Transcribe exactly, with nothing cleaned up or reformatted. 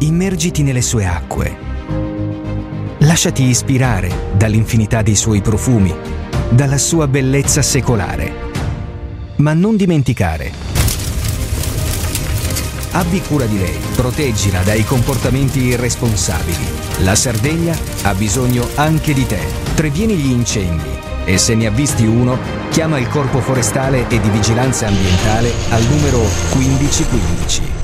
Immergiti nelle sue acque. Lasciati ispirare dall'infinità dei suoi profumi, dalla sua bellezza secolare. Ma non dimenticare: abbi cura di lei, proteggila dai comportamenti irresponsabili. La Sardegna ha bisogno anche di te. Previeni gli incendi e se ne avvisti uno, chiama il Corpo Forestale e di Vigilanza Ambientale al numero quindici quindici.